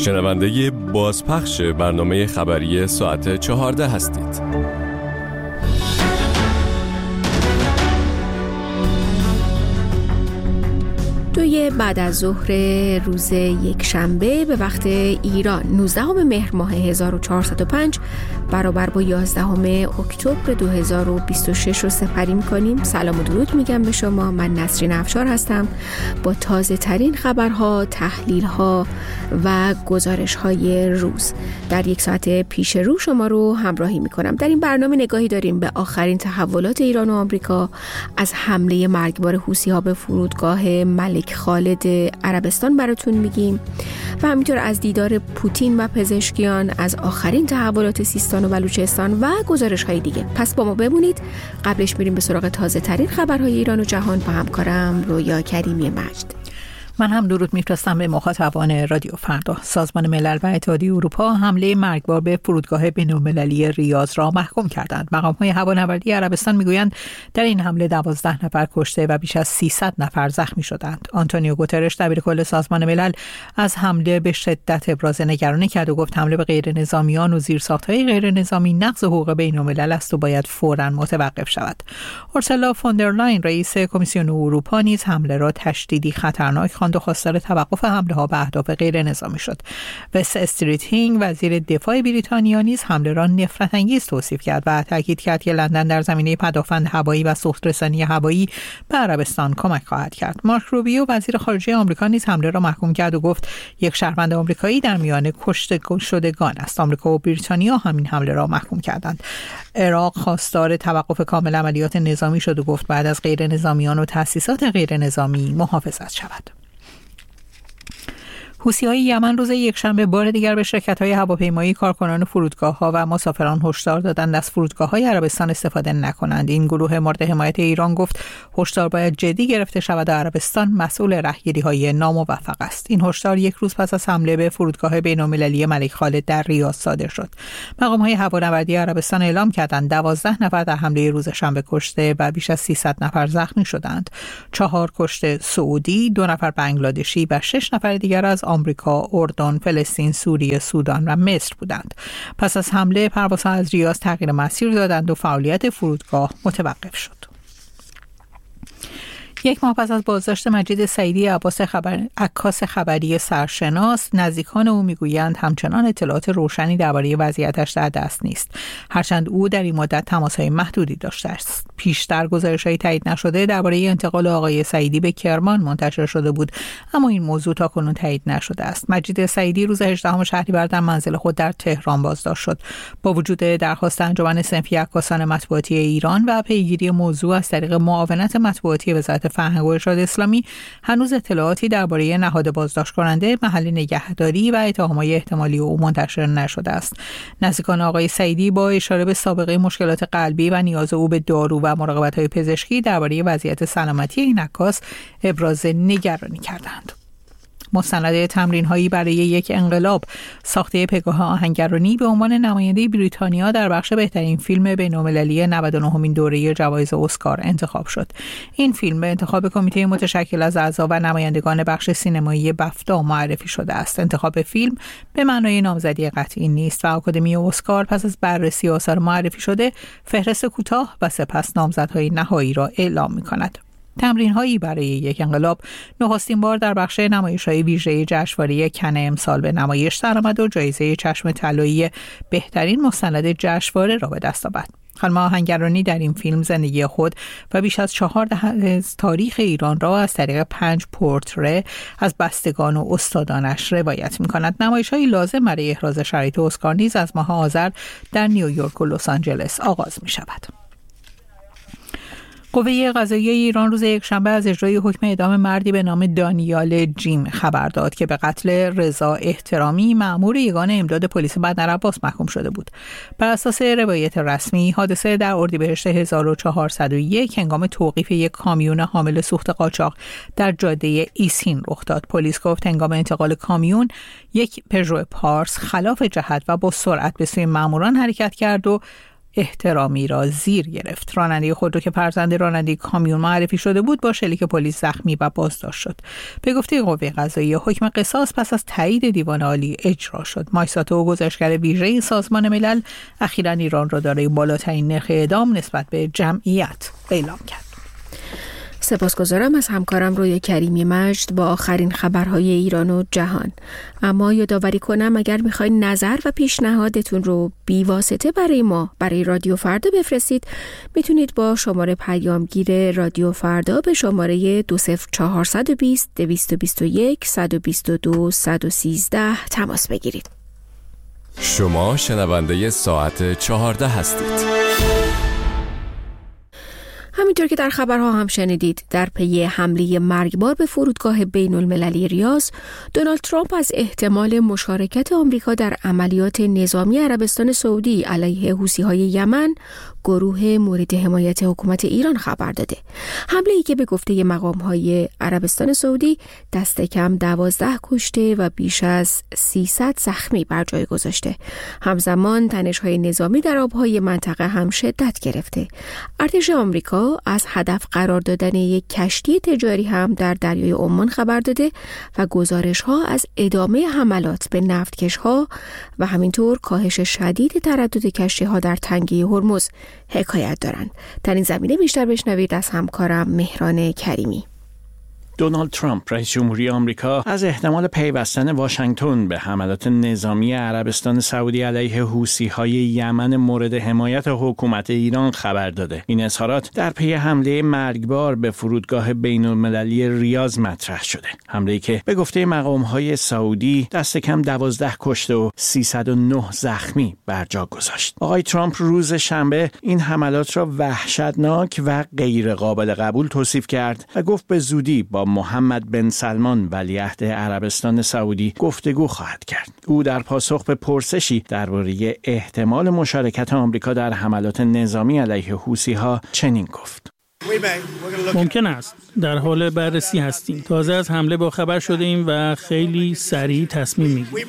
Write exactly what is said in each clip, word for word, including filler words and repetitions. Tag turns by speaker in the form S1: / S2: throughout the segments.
S1: شنونده بازپخش برنامه خبری ساعت چهارده هستید.
S2: دوی بعد از ظهر روز یک شنبه به وقت ایران نوزدهم مهر ماه هزار و چهارصد و پنج برابر با یازدهم اکتبر دو هزار و بیست و شش رو سپری می‌کنیم. سلام و درود میگم به شما. من نسرین افشار هستم با تازه ترین خبرها، تحلیل‌ها و گزارش‌های روز. در یک ساعت پیش رو شما رو همراهی می‌کنم. در این برنامه نگاهی داریم به آخرین تحولات ایران و آمریکا، از حمله مرگبار حوثی‌ها به فرودگاه ملک خالد عربستان براتون میگیم و همینطور از دیدار پوتین و پزشکیان، از آخرین تحولات سیستان و بلوچستان و گزارش های دیگه. پس با ما بمونید. قبلش میریم به سراغ تازه ترین خبرهای ایران و جهان با همکارم رویا کریمی مجد.
S3: من هم درود میفرستم به مخاطبان رادیو فردا. سازمان ملل و اتحادیه اروپا حمله مرگبار به فرودگاه بین‌المللی ریاض را محکوم کردند. مقام‌های هوانوردی عربستان میگویند در این حمله دوازده نفر کشته و بیش از سیصد نفر زخمی شدند. آنتونیو گوترش دبیرکل سازمان ملل از حمله به شدت ابراز نگرانی کرد و گفت حمله به غیر نظامیان و زیرساخت‌های غیر نظامی نقض حقوق بین‌الملل است و باید فوراً متوقف شود. اورسولا فون در لاین رئیس کمیسیون اروپا نیز حمله را تشدیدی خطرناک خواند و خواستار توقف حمله ها به اهداف غیر نظامی شد. وست استریت هینگ وزیر دفاع بریتانیا نیز حمله را نفرت انگیز توصیف کرد و تاکید کرد که لندن در زمینه پدافند هوایی و سوخت‌رسانی هوایی به عربستان کمک خواهد کرد. مارک روبیو وزیر خارجه آمریکا نیز حمله را محکوم کرد و گفت یک شهروند آمریکایی در میان کشته شدگان است. آمریکا و بریتانیا همین حمله را محکوم کردند. عراق خواستار توقف کامل عملیات نظامی شد و گفت بعد از غیر نظامیان و تأسیسات غیر نظامی محافظت شود. حوثی‌های یمن روز یکشنبه بار دیگر به شرکت‌های هواپیمایی، کارکنان فرودگاه‌ها و مسافران هشدار دادند از فرودگاه‌های عربستان استفاده نکنند. این گروه مورد حمایت ایران گفت هشدار باید جدی گرفته شود و عربستان مسئول رهگیری‌های ناموفق است. این هشدار یک روز پس از حمله به فرودگاه بین‌المللی ملک خالد در ریاض صادر شد. مقام‌های هوانوردی عربستان اعلام کردند دوازده نفر در حمله روز شنبه کشته و بیش از سیصد نفر زخمی شدند. چهار کشته سعودی، دو نفر بنگلادشی و شش نفر دیگر از آمریکا، اردن، فلسطین، سوریه، سودان و مصر بودند. پس از حمله پروازها از ریاض تغییر مسیر دادند و فعالیت فرودگاه متوقف شد. یک ماه پس از بازداشت مجید سعیدی عباس خبر... عکاس خبری سرشناس، نزدیکان او میگویند همچنان اطلاعات روشنی درباره وضعیتش در دست نیست، هرچند او در این مدت تماس‌های محدودی داشته است. پیشتر گزارش‌های تایید نشده درباره انتقال آقای سعیدی به کرمان منتشر شده بود، اما این موضوع تاکنون تایید نشده است. مجید سعیدی روز هجدهم شهریور در منزل خود در تهران بازداشت شد. با وجود درخواست انجمن صنفی عکاسان مطبوعاتی ایران و پیگیری موضوع از طریق معاونت مطبوعاتی وزارت فرهنگ و ارشاد اسلامی، هنوز اطلاعاتی درباره نهاد بازداشت کننده، محل نگهداری و اتهامات احتمالی او منتشر نشده است. نزدیکان آقای سعیدی با اشاره به سابقه مشکلات قلبی و نیاز او به دارو و مراقبت‌های پزشکی درباره وضعیت سلامتی این عکاس ابراز نگرانی کردند. مستند تمرین‌هایی برای یک انقلاب، ساخته پگاه آهنگرانی به عنوان نماینده بریتانیا در بخش بهترین فیلم بین‌المللی نود و نهمین دوره جوایز اسکار انتخاب شد. این فیلم به انتخاب کمیته متشکل از اعضا و نمایندگان بخش سینمایی بفتا معرفی شده است. انتخاب فیلم به معنای نامزدی قطعی نیست و آکادمی اسکار پس از بررسی آثار معرفی شده فهرست کوتاه و سپس نامزدهای نهایی را اعلام می‌کند. تمرین‌هایی برای یک انقلاب نخستین بار در بخش نمایش‌های ویژه جشنواره کن امسال به نمایش درآمد و جایزه چشم طلایی بهترین مستند جشنواره را به دست آورد. خانم آهنگرانی در این فیلم زندگی خود و بیش از چهار دهه از تاریخ ایران را از طریق پنج پورتره از بستگان و استادانش روایت می‌کند. نمایش‌های لازم برای احراز شرایط اسکار نیز از ماه آذر در نیویورک و لس آنجلس آغاز می‌شود. قوه قضاییه ایران روز یکشنبه از اجرای حکم اعدام مردی به نام دانیال جیم خبر داد که به قتل رضا احترامی مأمور یگان امداد پلیس بندرعباس محکوم شده بود. بر اساس روایت رسمی، حادثه در اردیبهشت هزار و چهارصد و یک هنگام توقیف یک کامیون حامل سوخت قاچاق در جاده ایسین رخ داد. پلیس گفت هنگام انتقال کامیون یک پژو پارس خلاف جهت و با سرعت به سوی مأموران حرکت کرد و احترامی را زیر گرفت. راننده خودرو که فرزند راننده کامیون معرفی شده بود با شلیک پلیس زخمی و بازداشت شد. به گفته قوه قضاییه حکم قصاص پس از تایید دیوان عالی اجرا شد. مایساتو گزارشگر ویژه سازمان ملل اخیراً ایران را دارای بالاترین نرخ اعدام نسبت به جمعیت اعلام کرد.
S2: سپاسگزارم از همکارم روی کریمی مجد با آخرین خبرهای ایران و جهان. اما یادآوری کنم اگر میخواین نظر و پیشنهادتون رو بی واسطه برای ما برای رادیو فردا بفرستید، میتونید با شماره پیامگیر رادیو فردا به شماره دو صفر چهار دو صفر دویست و بیست و یک صد و بیست و دو صد و سیزده تماس بگیرید.
S1: شما شنونده ساعت چهارده هستید.
S2: همینطور که در خبرها هم شنیدید، در پی حمله مرگبار به فرودگاه بین المللی ریاض، دونالد ترامپ از احتمال مشارکت آمریکا در عملیات نظامی عربستان سعودی علیه حوثی‌های یمن، گروه مورد حمایت حکومت ایران خبر داده. حمله‌ای که به گفته مقام‌های عربستان سعودی دست کم دوازده کشته و بیش از سیصد زخمی بر جای گذاشته. همزمان تنش‌های نظامی در آب‌های منطقه هم شدت گرفته. ارتش آمریکا از هدف قرار دادن یک کشتی تجاری هم در دریای عمان خبر داده و گزارش‌ها از ادامه حملات به نفتکش‌ها و همینطور کاهش شدید تردد کشتی‌ها در تنگه هرمز حکایت دارند. در این زمینه بیشتر بشنوید از همکارم مهران کریمی.
S4: دونالد ترامپ رئیس جمهوری آمریکا از احتمال پیوستن واشنگتن به حملات نظامی عربستان سعودی علیه حوثی‌های یمن مورد حمایت حکومت ایران خبر داده. این اظهارات در پی حمله مرگبار به فرودگاه بین‌المللی ریاض مطرح شده. حمله‌ای که به گفته مقام‌های سعودی دست کم دوازده کشته و سیصد و نه زخمی بر جا گذاشت. آقای ترامپ روز شنبه این حملات را وحشتناک و غیر قابل قبول توصیف کرد و گفت به زودی با محمد بن سلمان ولیعهد عربستان سعودی گفتگو خواهد کرد. او در پاسخ به پرسشی درباره احتمال مشارکت آمریکا در حملات نظامی علیه حوثی‌ها چنین گفت:
S5: ممکن است. در حال بررسی هستیم. تازه از حمله با خبر شده ایم و خیلی سریع تصمیم میگیریم.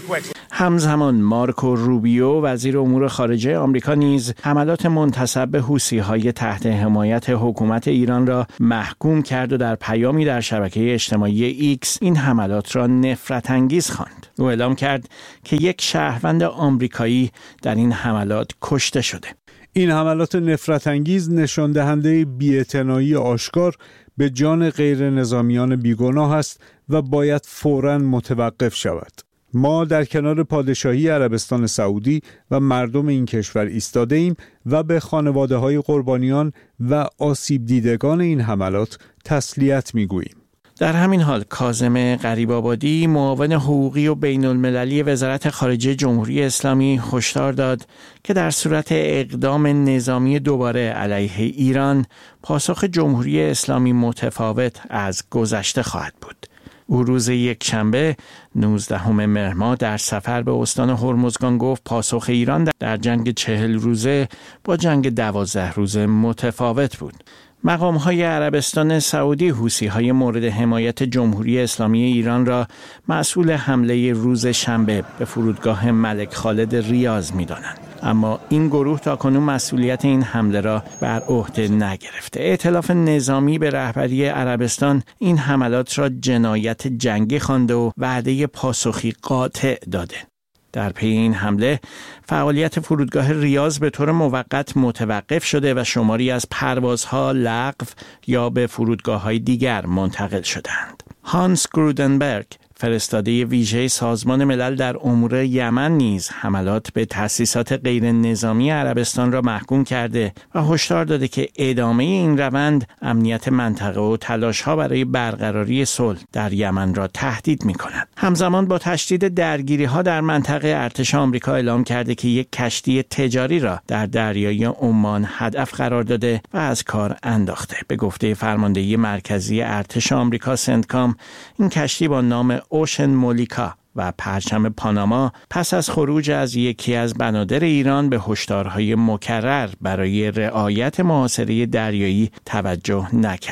S4: همزمان مارکو روبیو وزیر امور خارجه آمریکا نیز حملات منتسب به حوثی‌های تحت حمایت حکومت ایران را محکوم کرد و در پیامی در شبکه اجتماعی ایکس این حملات را نفرت انگیز خواند. او اعلام کرد که یک شهروند آمریکایی در این حملات کشته شده.
S6: این حملات نفرت انگیز نشان دهنده بی‌اعتنایی آشکار به جان غیر نظامیان بیگناه است و باید فوراً متوقف شود. ما در کنار پادشاهی عربستان سعودی و مردم این کشور ایستاده ایم و به خانواده‌های قربانیان و آسیب دیدگان این حملات تسلیت می‌گوییم.
S4: در همین حال کاظم غریب‌آبادی معاون حقوقی و بین المللی وزارت خارجه جمهوری اسلامی هشدار داد که در صورت اقدام نظامی دوباره علیه ایران پاسخ جمهوری اسلامی متفاوت از گذشته خواهد بود. او روز یک شنبه نوزدهم مهر ماه در سفر به استان هرمزگان گفت پاسخ ایران در جنگ چهل روزه با جنگ دوازده روزه متفاوت بود. مقام‌های عربستان سعودی حوثی‌های مورد حمایت جمهوری اسلامی ایران را مسئول حمله روز شنبه به فرودگاه ملک خالد ریاض می‌دانند. اما این گروه تاکنون مسئولیت این حمله را بر عهده نگرفته. ائتلاف نظامی به رهبری عربستان این حملات را جنایت جنگی خوانده و وعده پاسخی قاطع داده. در پی این حمله فعالیت فرودگاه ریاض به طور موقت متوقف شده و شماری از پروازها لغو یا به فرودگاه‌های دیگر منتقل شدند. هانس گرودنبرگ فرستاده ویژه سازمان ملل در امور یمن نیز حملات به تأسیسات غیر نظامی عربستان را محکوم کرده و هشدار داده که ادامه این روند امنیت منطقه و تلاش‌ها برای برقراری صلح در یمن را تهدید می‌کند. همزمان با تشدید درگیری‌ها در منطقه ارتش آمریکا اعلام کرده که یک کشتی تجاری را در دریای عمان هدف قرار داده و از کار انداخته. به گفته فرماندهی مرکزی ارتش آمریکا سنتکام، این کشتی با نام اوشن مولیکا و پرچم پاناما پس از خروج از یکی از بنادر ایران به هشدارهای مکرر برای رعایت محاصره دریایی توجه نکرده بود.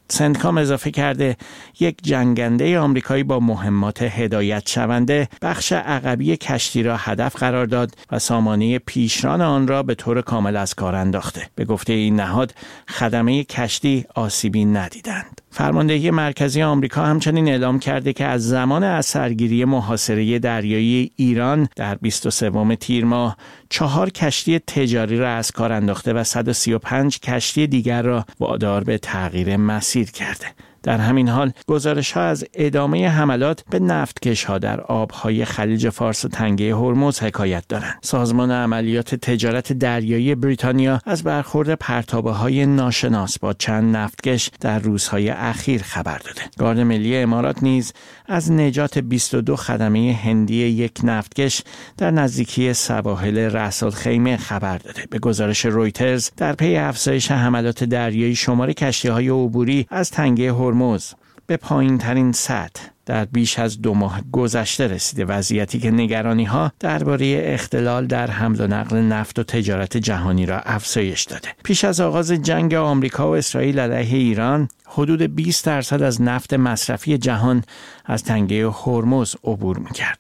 S4: سندکام اضافه کرده یک جنگنده آمریکایی با مهمات هدایت شونده بخش عقبی کشتی را هدف قرار داد و سامانه پیشران آن را به طور کامل از کار انداخته. به گفته این نهاد خدمه کشتی آسیبی ندیدند. فرماندهی مرکزی آمریکا همچنین اعلام کرده که از زمان اثرگیری محاصره دریایی ایران در بیست و سوم تیر ماه چهار کشتی تجاری را از کار انداخته و صد و سی و پنج کشتی دیگر را وادار به تغییر مسیر کرده. در همین حال گزارش‌ها از ادامه حملات به نفتکش‌ها در آب‌های خلیج فارس و تنگه هرمز حکایت دارند. سازمان عملیات تجارت دریایی بریتانیا از برخورد پرتابه‌های ناشناس با چند نفتکش در روزهای اخیر خبر داده. گارد ملی امارات نیز از نجات بیست و دو خدمه هندی یک نفتکش در نزدیکی سواحل رأس الخیمه خبر داده. به گزارش رویترز در پی افزایش حملات دریایی شمار کشتی‌های عبوری از تنگه هرمز به پایین ترین سطح در بیش از دو ماه گذشته رسیده، وضعیتی که نگرانی‌ها درباره اختلال در حمل و نقل نفت و تجارت جهانی را افزایش داده. پیش از آغاز جنگ آمریکا و اسرائیل علیه ایران، حدود بیست درصد از نفت مصرفی جهان از تنگه هرمز عبور می‌کرد.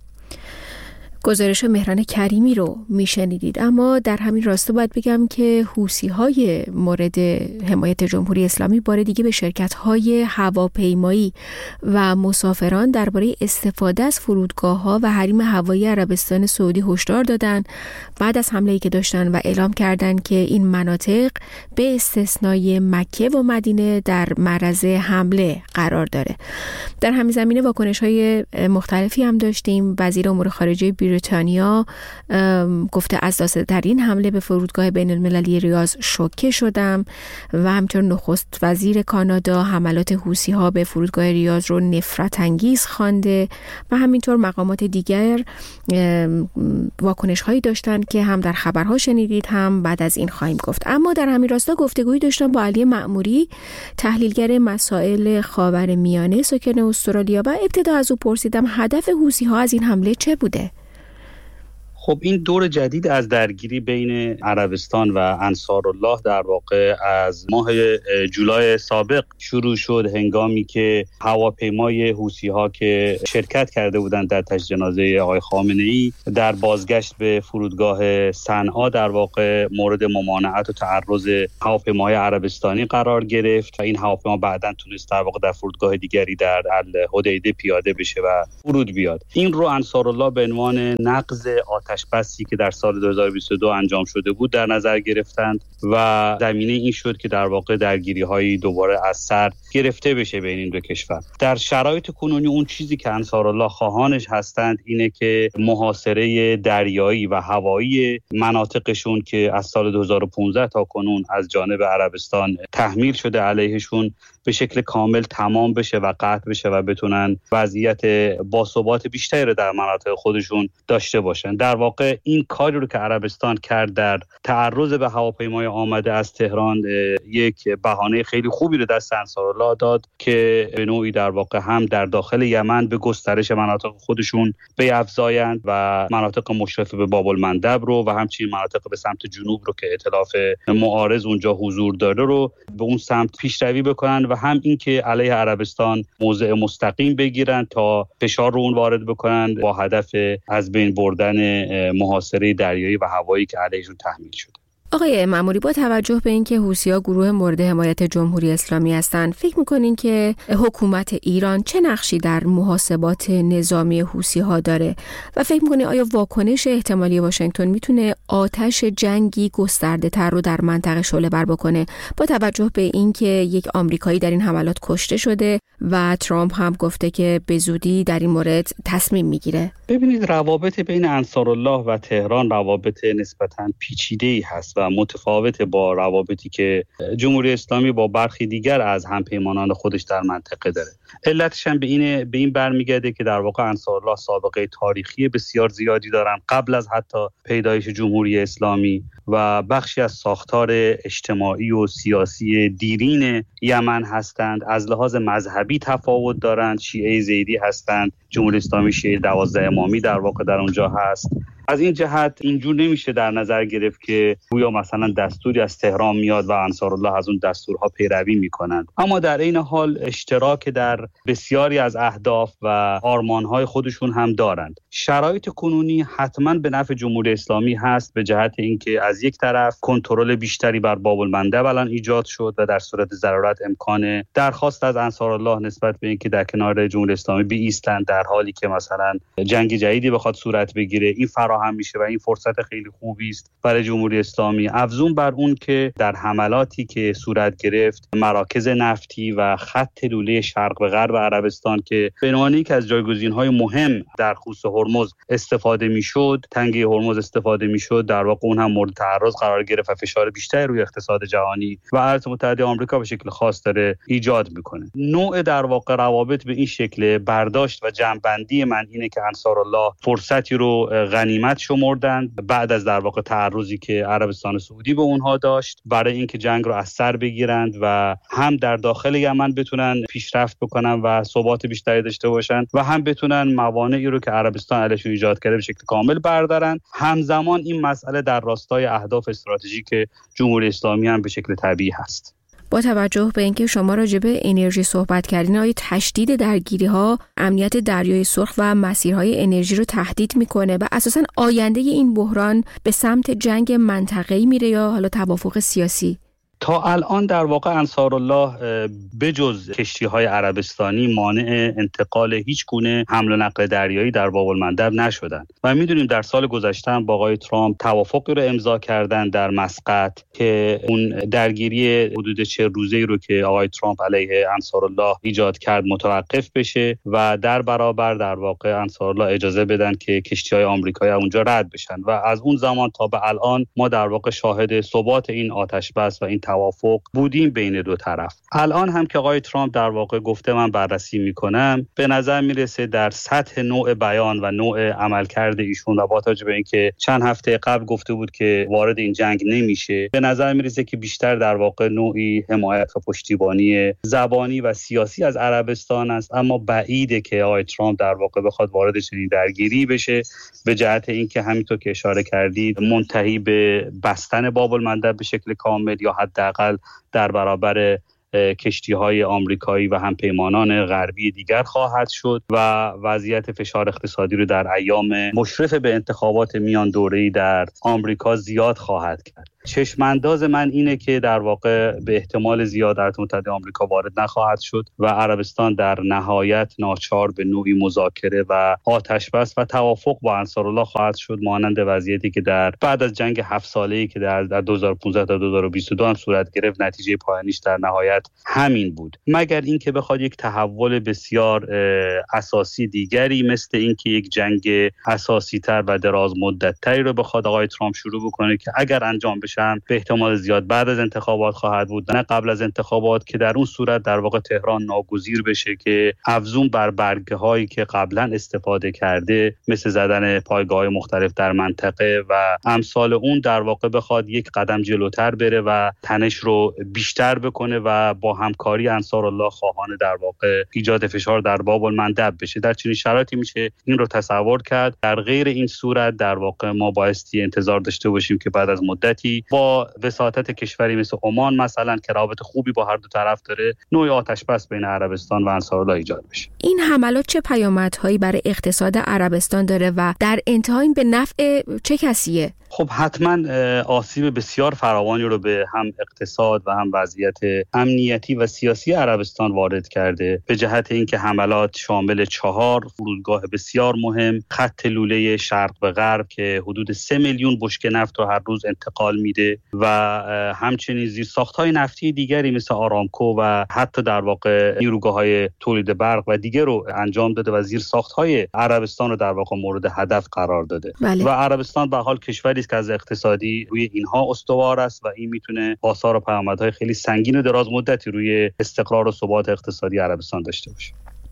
S2: گزارش مهران کریمی رو میشنیدید. اما در همین راستا باید بگم که حوثی‌های مورد حمایت جمهوری اسلامی بار دیگه به شرکت‌های هواپیمایی و مسافران درباره استفاده از فرودگاه‌ها و حریم هوایی عربستان سعودی هشدار دادن بعد از حمله‌ای که داشتن و اعلام کردن که این مناطق به استثنای مکه و مدینه در معرض حمله قرار داره. در همین زمینه واکنش‌های مختلفی هم داشتیم. وزیر امور خارجه بریتانیا گفته از داسترین حمله به فرودگاه بین المللی ریاض شوکه شدم و همچنین نخست وزیر کانادا حملات حوثی‌ها به فرودگاه ریاض رو نفرت انگیز خوانده و همینطور مقامات دیگر واکنش هایی داشتن که هم در خبرها شنیدید هم بعد از این خواهیم گفت. اما در همین راستا گفتگویی داشتم با علی مأموری، تحلیلگر مسائل خاورمیانه ساکن استرالیا، و ابتدا از او پرسیدم هدف حوثی‌ها از این حمله چه بوده؟
S7: خب این دور جدید از درگیری بین عربستان و انصارالله در واقع از ماه جولای سابق شروع شد، هنگامی که هواپیمای حوثی‌ها که شرکت کرده بودند در تجهیز جنازه آقای خامنه‌ای در بازگشت به فرودگاه صنعا در واقع مورد ممانعت و تعرض هواپیمای عربستانی قرار گرفت و این هواپیما بعداً تونست در واقع در فرودگاه دیگری در الحدیده پیاده بشه و فرود بیاد. این رو انصارالله به عنوان نقض آتش بسی که در سال دو هزار و بیست و دو انجام شده بود در نظر گرفتند و زمینه این شد که در واقع درگیری‌هایی دوباره از سر گرفته بشه بین این دو کشور. در شرایط کنونی اون چیزی که انصارالله خواهانش هستند اینه که محاصره دریایی و هوایی مناطقشون که از سال دو هزار و پانزده تا کنون از جانب عربستان تحمیل شده علیهشون به شکل کامل تمام بشه و قطع بشه و بتونن وضعیت باثبات بیشتری رو در مناطق خودشون داشته باشن. در واقع این کاری رو که عربستان کرد در تعرض به هواپیمای آمده از تهران یک بهانه خیلی خوبی رو دست انصارالله داد که به نوعی در واقع هم در داخل یمن به گسترش مناطق خودشون بیفزایند و مناطق مشرف به باب المندب رو و همچنین مناطق به سمت جنوب رو که ائتلاف معارض اونجا حضور داره رو به اون سمت پیشروی بکنن و هم این که علیه عربستان موضع مستقیم بگیرن تا فشار رو اون وارد بکنن با هدف از بین بردن محاصره دریایی و هوایی که علیهشون تحمیل شده.
S2: آقای مأموری، با توجه به اینکه حوثی‌ها گروه مورد حمایت جمهوری اسلامی هستند، فکر می‌کنین که حکومت ایران چه نقشی در محاسبات نظامی حوثی‌ها داره و فکر می‌کنین آیا واکنش احتمالی واشنگتن میتونه آتش جنگی گسترده‌تر رو در منطقه شعله‌ور بکنه با توجه به اینکه یک آمریکایی در این حملات کشته شده و ترامپ هم گفته که به زودی در این مورد تصمیم می‌گیره؟
S7: ببینید، روابط بین انصارالله و تهران روابط نسبتاً پیچیده‌ای هست و متفاوت با روابطی که جمهوری اسلامی با برخی دیگر از همپیمانان خودش در منطقه داره. علتش هم به این به این برمیگرده که در واقع انصارالله سابقه تاریخی بسیار زیادی دارن قبل از حتی پیدایش جمهوری اسلامی و بخشی از ساختار اجتماعی و سیاسی دیرین یمن هستند. از لحاظ مذهبی تفاوت دارند، شیعه زیدی هستند، جمهوری اسلامی شیعه دوازده امامی در واقع در اونجا هست از این جهت اینجور نمیشه در نظر گرفت که گویا مثلا دستوری از تهران میاد و انصارالله از اون دستورها پیروی میکنند، اما در این حال اشتراک در بسیاری از اهداف و آرمانهای خودشون هم دارند. شرایط کنونی حتما به نفع جمهوری اسلامی هست، به جهت اینکه از یک طرف کنترل بیشتری بر باب المندب الان ایجاد شد و در صورت ضرورت امکان درخواست از انصارالله نسبت به اینکه در کنار جمهوری اسلامی بایستند در حالی که مثلا جنگ جدیدی بخواد صورت بگیره این فراهم میشه و این فرصت خیلی خوبی است برای جمهوری اسلامی. افزون بر اون که در حملاتی که صورت گرفت مراکز نفتی و خط لوله شرق و غرب عربستان که به عنوان یکی از جایگزین‌های مهم در خصوص هرمز استفاده میشد، تنگه هرمز استفاده میشد، در واقع اون هم مورد تعرض قرار گرفت و فشار بیشتری روی اقتصاد جهانی و ایالات متحده آمریکا به شکل خاص داره ایجاد میکنه. نوع در واقع روابط به این شکل برداشت و جمع‌بندی من اینه که انصارالله فرصتی رو غنیمت شمردند بعد از در واقع تعرضی که عربستان سعودی به اونها داشت برای اینکه جنگ رو از سر بگیرند و هم در داخل یمن بتونن پیشرفت بکنن و ثبات بیشتری داشته باشن و هم بتونن موانعی رو که عربستان علیشون ایجاد کرده به شکل کامل بردارن. همزمان این مسئله در راستای اهداف استراتژیک جمهوری اسلامی هم به شکل طبیعی هست.
S2: با توجه به اینکه شما راجع به انرژی صحبت کردین، آیا تشدید درگیری‌ها امنیت دریای سرخ و مسیرهای انرژی رو تهدید میکنه و اساساً آینده این بحران به سمت جنگ منطقه‌ای میره یا حالا توافق سیاسی؟
S7: تا الان در واقع انصارالله بجز کشتی‌های عربستانی مانع انتقال هیچ گونه حمل و نقل دریایی در باب المندب نشدند و می‌دونیم در سال گذشته هم با آقای ترامپ توافقی رو امضا کردن در مسقط که اون درگیری حدود چهل روزه‌ای رو که آقای ترامپ علیه انصارالله ایجاد کرد متوقف بشه و در برابر در واقع انصارالله اجازه بدن که کشتی‌های آمریکایی اونجا رد بشن و از اون زمان تا به الان ما در واقع شاهد ثبات این آتش بس و این توافق بودیم بین دو طرف. الان هم که آقای ترامپ در واقع گفته من بررسی میکنم، به نظر میرسه در سطح نوع بیان و نوع عملکرد ایشون و با توجه به اینکه چند هفته قبل گفته بود که وارد این جنگ نمیشه، به نظر میرسه که بیشتر در واقع نوعی حمایت و پشتیبانی زبانی و سیاسی از عربستان است، اما بعیده که آقای ترامپ در واقع بخواد وارد چنین درگیری بشه، به جهت اینکه همینطور که اشاره کردید منتهی به بستن باب المندب به شکل کامل یا حداقل در برابر کشتی‌های آمریکایی و همپیمانان غربی دیگر خواهد شد و وضعیت فشار اقتصادی رو در ایام مشرف به انتخابات میان دوره‌ای در آمریکا زیاد خواهد کرد. چشمانداز من اینه که در واقع به احتمال زیاد ایالات متحده آمریکا وارد نخواهد شد و عربستان در نهایت ناچار به نوعی مذاکره و آتش بس و توافق با انصارالله خواهد شد، مانند وضعیتی که در بعد از جنگ هفت ساله‌ای که در دو هزار و پانزده تا دو هزار و بیست و دو هم صورت گرفت نتیجه پایانیش در نهایت همین بود، مگر اینکه بخواد یک تحول بسیار اساسی دیگری مثل اینکه یک جنگ اساسی تر و دراز مدت تری رو بخواد آقای ترامپ شروع بکنه که اگر انجام بشه به احتمال زیاد بعد از انتخابات خواهد بود، نه قبل از انتخابات، که در اون صورت در واقع تهران ناگزیر بشه که افزون بر برگه هایی که قبلا استفاده کرده مثل زدن پایگاه‌های مختلف در منطقه و امثال اون در واقع بخواد یک قدم جلوتر بره و تنش رو بیشتر بکنه و با همکاری انصارالله خواهان در واقع ایجاد فشار در باب المندب بشه. در چنین شرایطی میشه این رو تصور کرد. در غیر این صورت در واقع ما بایستی انتظار داشته باشیم که بعد از مدتی با وساطت کشوری مثل عمان مثلا که رابط خوبی با هر دو طرف داره، نوع آتش بس بین عربستان و انصارالله ایجاد بشه.
S2: این حملات چه پیامدهایی برای اقتصاد عربستان داره و در انتها این به نفع چه کسیه؟
S7: خب حتما آسیب بسیار فراوانی رو به هم اقتصاد و هم وضعیت امنیتی و سیاسی عربستان وارد کرده، به جهت اینکه حملات شامل چهار فرودگاه بسیار مهم، خط لوله شرق و غرب که حدود سه میلیون بشکه نفت رو هر روز انتقال میده و همچنین زیرساخت‌های نفتی دیگری مثل آرامکو و حتی در واقع نیروگاه‌های تولید برق و دیگر رو انجام داده و زیرساخت‌های عربستان رو در واقع مورد هدف قرار داده. بله. و عربستان به حال کشوری که از اقتصادی روی اینها استوار است و این میتونه آثار و پیامدهای خیلی سنگین و دراز مدتی روی استقرار و ثبات اقتصادی عربستان داشته باشه.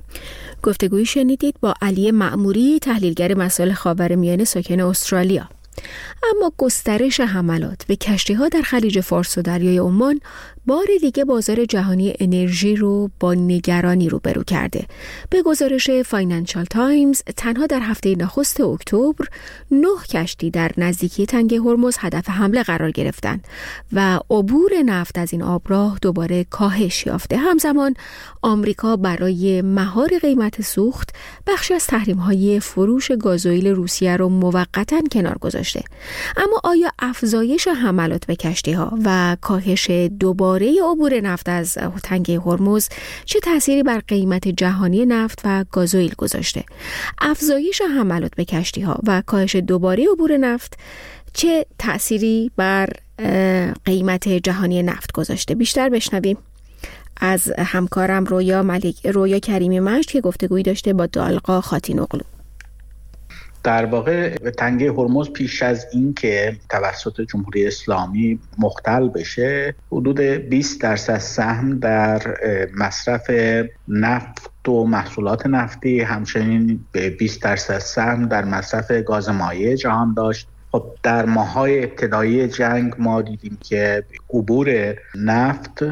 S2: گفتگویی شنیدید با علی معموری، تحلیلگر مسائل خاورمیانه ساکن استرالیا. اما گسترش حملات به کشتی‌ها در خلیج فارس و دریای عمان بار دیگه بازار جهانی انرژی رو با نگرانی روبرو کرده. به گزارش فاینانشال تایمز تنها در هفته نخست اکتبر نه کشتی در نزدیکی تنگه هرمز هدف حمله قرار گرفتند و عبور نفت از این آبراه دوباره کاهش یافته. همزمان آمریکا برای مهار قیمت سوخت بخشی از تحریم‌های فروش گازوئیل روسیه رو موقتاً کنار گذاشته. اما آیا افزایش حملات به کشتی‌ها و کاهش دوباره عبور نفت از تنگه هرمز چه تأثیری بر قیمت جهانی نفت و گازوئیل گذاشته؟ افزایش حملات به کشتی‌ها و کاهش دوباره عبور نفت چه تأثیری بر قیمت جهانی نفت گذاشته؟ بیشتر بشنویم از همکارم رویا ملک رویا کریمی مشت که گفتگویی داشته با دالقا خاتینوغلو.
S8: در واقع تنگه هرمز پیش از این که توسط جمهوری اسلامی مختل بشه حدود بیست درصد سهم در مصرف نفت و محصولات نفتی، همچنین بیست درصد سهم در مصرف گاز مایع جهان داشت. خب در ماه‌های ابتدایی جنگ ما دیدیم که عبور نفت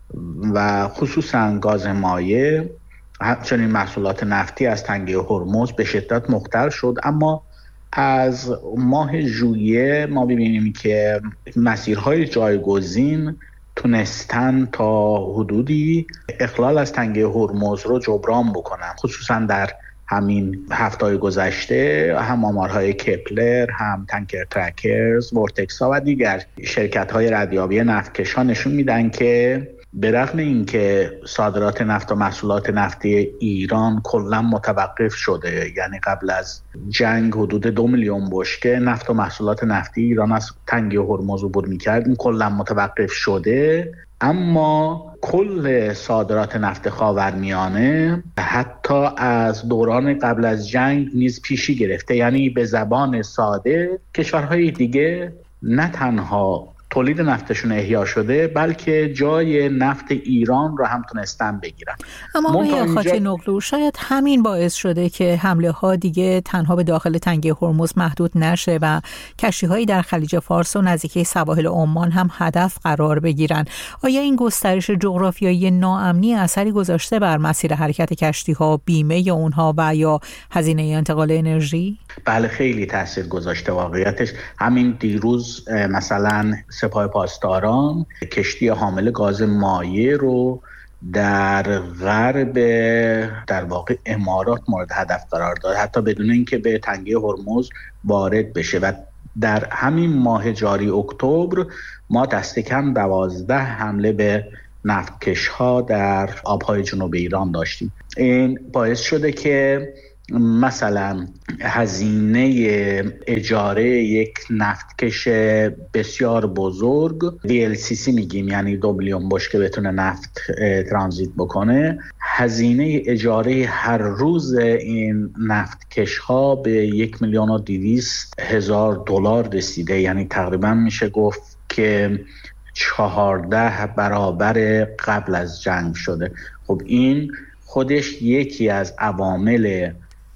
S8: و خصوصا گاز مایع همچنین محصولات نفتی از تنگه هرمز به شدت مختل شد، اما از ماه ژوئیه ما ببینیم که مسیرهای جایگزین تونستن تا حدودی اخلال از تنگه هرمز رو جبران بکنن. خصوصا در همین هفته‌های گذشته هم آمارهای کپلر، هم تانکر ترکرز، ورتکسا و دیگر شرکت‌های ردیابی نفتکش‌ها نشون میدن که به رغم اینکه صادرات نفت و محصولات نفتی ایران کلا متوقف شده، یعنی قبل از جنگ حدود دو میلیون بشکه نفت و محصولات نفتی ایران از تنگه هرمز عبور می‌کرد، این کلا متوقف شده، اما کل صادرات نفت خاورمیانه حتی از دوران قبل از جنگ نیز پیشی گرفته. یعنی به زبان ساده کشورهای دیگه نه تنها تولید نفتشون احیا شده بلکه جای نفت ایران رو هم تونستن بگیرن.
S3: اما آقای خاتینوغلو شاید همین باعث شده که حمله ها دیگه تنها به داخل تنگه هرمز محدود نشه و کشتی هایی در خلیج فارس و نزدیکی سواحل عمان هم هدف قرار بگیرن. آیا این گسترش جغرافیایی ناامنی اثری گذاشته بر مسیر حرکت کشتی ها، بیمه اونها و یا هزینه انتقال انرژی؟
S8: بله خیلی تاثیر گذاشته. واقعیتش همین دیروز مثلا سپاه پاسداران کشتی حامل گاز مایع رو در غرب در واقع امارات مورد هدف قرار داد، حتی بدون اینکه به تنگه هرمز وارد بشه. و در همین ماه جاری اکتبر ما دست کم دوازده حمله به نفتکش‌ها در آبهای جنوب ایران داشتیم. این باعث شده که مثلا هزینه اجاره یک نفتکش بسیار بزرگ وی ال سی سی میگیم، یعنی دو میلیون بشکه بتونه نفت ترانزیت بکنه، هزینه اجاره هر روز این نفتکش ها به یک میلیون و دویست هزار دلار رسیده. یعنی تقریبا میشه گفت که چهارده برابر قبل از جنگ شده. خب این خودش یکی از عوامل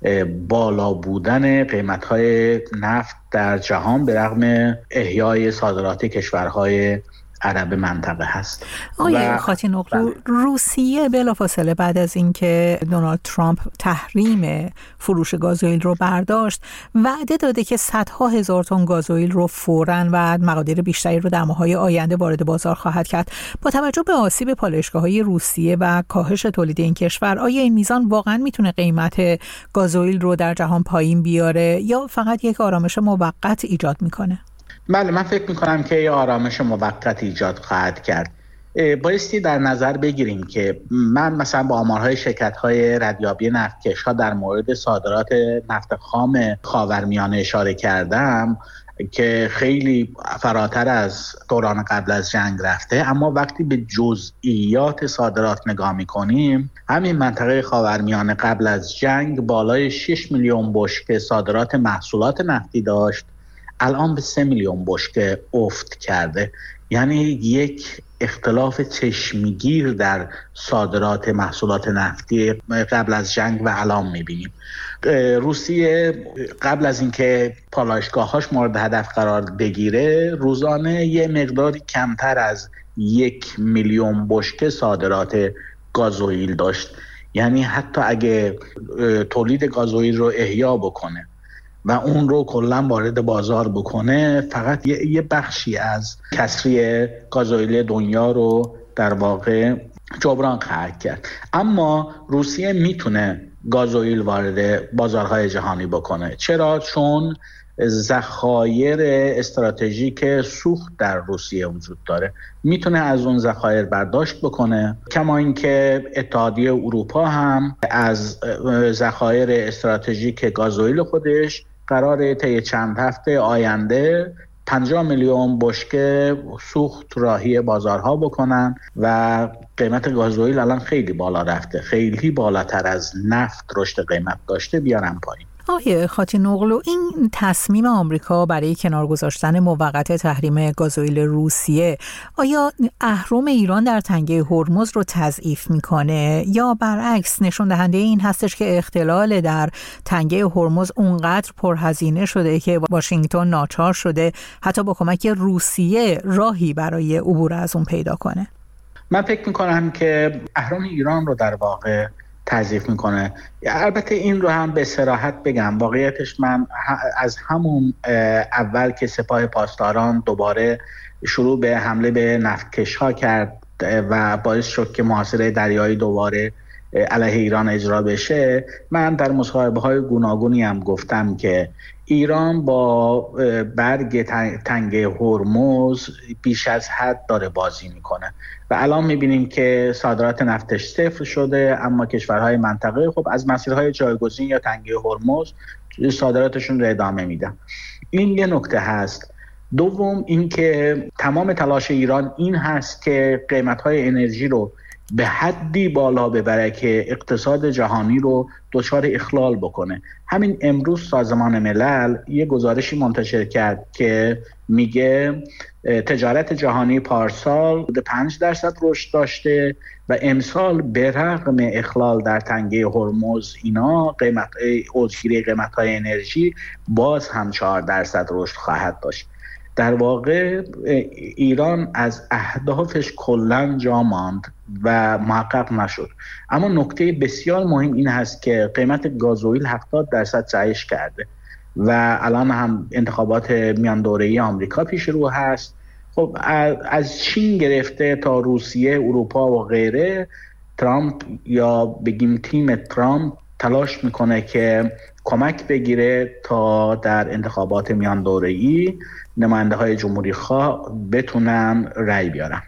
S8: بالا بودن قیمت‌های نفت در جهان به رغم احیای صادرات کشورهای عرب منطقه هست.
S3: آقای خاتینوغلو، روسیه بلافاصله بعد از اینکه دونالد ترامپ تحریم فروش گازوئیل رو برداشت وعده داده که صدها هزار تن گازوئیل رو فوراً و مقادیر بیشتری رو در ماه‌های آینده وارد بازار خواهد کرد. با توجه به آسیب پالایشگاه‌های روسیه و کاهش تولید این کشور، آیا این میزان واقعاً میتونه قیمت گازوئیل رو در جهان پایین بیاره یا فقط یک آرامش موقت ایجاد میکنه؟
S8: بله، من فکر میکنم که یه آرامش موقت ایجاد خواهد کرد. بایستی در نظر بگیریم که من مثلا با آمارهای شرکت‌های ردیابی نفتکش‌ها در مورد صادرات نفت خام خاورمیانه اشاره کردم که خیلی فراتر از دوران قبل از جنگ رفته، اما وقتی به جزئیات صادرات نگاه میکنیم همین منطقه خاورمیانه قبل از جنگ بالای شش میلیون بشکه صادرات محصولات نفتی داشت، الان به سه میلیون بشکه افت کرده. یعنی یک اختلاف چشمگیر در صادرات محصولات نفتی قبل از جنگ و الان میبینیم. روسیه قبل از اینکه پالایشگاهاش مورد هدف قرار بگیره روزانه یه مقداری کمتر از یک میلیون بشکه صادرات گازوئیل داشت. یعنی حتی اگه تولید گازوئیل رو احیا بکنه و اون رو کلا وارد بازار بکنه، فقط یه بخشی از کسری گازوئیل دنیا رو در واقع جبران خواهد کرد. اما روسیه میتونه گازوئیل وارد بازارهای جهانی بکنه. چرا؟ چون ذخایر استراتژیک سوخت در روسیه وجود داره، میتونه از اون ذخایر برداشت بکنه. کما اینکه اتحادیه اروپا هم از ذخایر استراتژیک گازوئیل خودش قراره طی چند هفته آینده پنجاه میلیون بشکه سوخت راهی بازارها بکنن و قیمت گازوئیل الان خیلی بالا رفته، خیلی بالاتر از نفت رشد قیمت داشته، بیارن پایین.
S3: آقای خاتینوغلو، این تصمیم آمریکا برای کنار گذاشتن موقت تحریم گازوئیل روسیه آیا اهرم ایران در تنگه هرمز رو تضعیف میکنه یا برعکس نشون دهنده این هستش که اختلال در تنگه هرمز اونقدر پرهزینه شده که واشنگتن ناچار شده حتی با کمک روسیه راهی برای عبور از اون پیدا کنه؟
S8: من فکر میکنم که اهرم ایران رو در واقع تضعیف میکنه. البته این رو هم به صراحت بگم، واقعیتش من از همون اول که سپاه پاسداران دوباره شروع به حمله به نفتکش ها کرد و باعث شد که محاصره دریایی دوباره علیه ایران اجرا بشه، من در مصاحبه های گوناگونی هم گفتم که ایران با برگ تنگه هرمز بیش از حد داره بازی میکنه و الان میبینیم که صادرات نفتش صفر شده، اما کشورهای منطقه خب از مسیرهای جایگزین یا تنگه هرمز صادراتشون رو ادامه میدن. این یه نکته هست. دوم اینکه تمام تلاش ایران این هست که قیمتهای انرژی رو به حدی بالا ببره که اقتصاد جهانی رو دچار اخلال بکنه. همین امروز سازمان ملل یه گزارشی منتشر کرد که میگه تجارت جهانی پارسال پنج درصد رشد داشته و امسال به رغم اخلال در تنگه هرمز اینا قیمت اوجگیری قیمت‌های انرژی باز هم چهار درصد رشد خواهد داشت. در واقع ایران از اهدافش کلاً جا ماند و محقق نشد. اما نکته بسیار مهم این هست که قیمت گازوئیل هفتاد درصد جهش کرده و الان هم انتخابات میان دوره‌ای آمریکا پیش رو هست. خب از چین گرفته تا روسیه، اروپا و غیره، ترامپ یا بگیم تیم ترامپ تلاش میکنه که کمک بگیره تا در انتخابات میان دوره‌ای نماینده های جمهوری خواه بتونن رأی بیارن.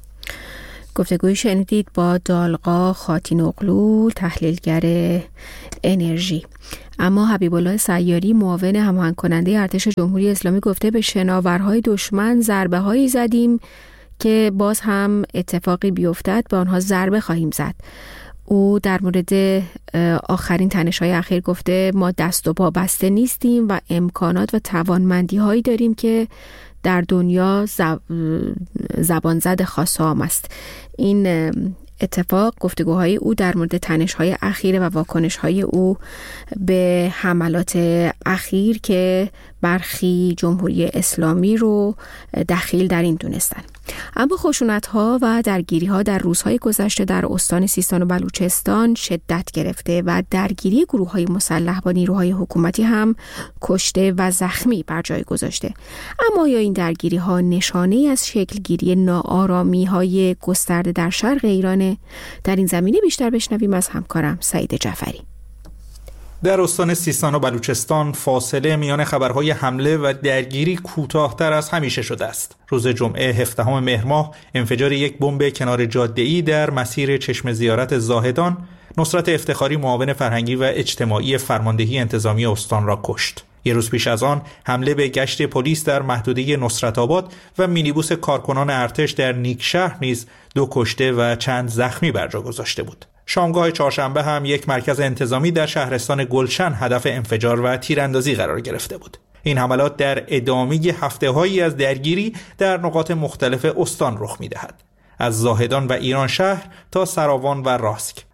S2: گفتگوی شنیدید با دالقا خاتینوغلو، تحلیلگر انرژی. اما حبیب الله سیاری، معاون هماهنگ کننده ارتش جمهوری اسلامی، گفته به شناورهای دشمن ضربه هایی زدیم که باز هم اتفاقی بیفتد به آنها ضربه خواهیم زد. او در مورد آخرین تنش‌های اخیر گفته ما دست و پا بسته نیستیم و امکانات و توانمندی هایی داریم که در دنیا زب... زبان زد خاصام است. این اتفاق گفتگوهای او در مورد تنش‌های اخیر و واکنش‌های او به حملات اخیر که برخی جمهوری اسلامی رو دخیل در این دونستن. اما خشونت‌ها و درگیری‌ها در روزهای گذشته در استان سیستان و بلوچستان شدت گرفته و درگیری گروه‌های مسلح با نیروهای حکومتی هم کشته و زخمی بر جای گذاشته. اما آیا این درگیری‌ها نشانه‌ای از شکلگیری ناآرامی‌های گسترده در شرق ایران؟ در این زمینه بیشتر بشنویم از همکارم سعید جعفری.
S9: در استان سیستان و بلوچستان فاصله میان خبرهای حمله و درگیری کوتاه‌تر از همیشه شده است. روز جمعه هفدهم مهر ماه انفجار یک بمب کنار جاده‌ای در مسیر چشم زیارت زاهدان نصرت افتخاری، معاون فرهنگی و اجتماعی فرماندهی انتظامی استان را کشت. یه روز پیش از آن حمله به گشت پلیس در محدوده نصرت آباد و مینیبوس کارکنان ارتش در نیکشهر نیز دو کشته و چند زخمی بر جا گذاشته بود. شامگاه چهارشنبه هم یک مرکز انتظامی در شهرستان گلشن هدف انفجار و تیراندازی قرار گرفته بود. این حملات در ادامه هفته‌هایی از درگیری در نقاط مختلف استان رخ می‌دهد. از زاهدان و ایران شهر تا سراوان و راسک،